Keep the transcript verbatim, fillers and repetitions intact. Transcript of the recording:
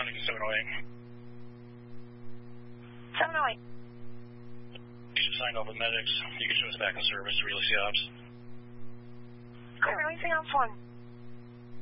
traffic in seven oh eight. seven oh eight. You should sign off with medics. You can show us back in service to release the ops. I'm releasing ops one.